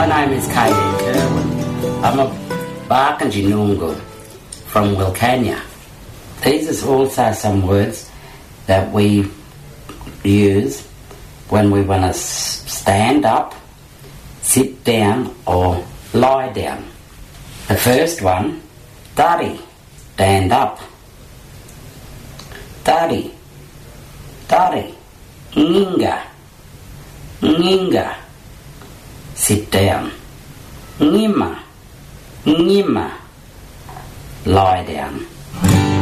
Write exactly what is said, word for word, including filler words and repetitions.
My name is K D Kerwin. I'm a Barkindji Noongar from Wilcannia. These are also some words that we use when we want to stand up, sit down or lie down. The first one, Dari, stand up. Dari, Dari, Nginga, Nginga, sit down. Ngima, Ngima, lie down.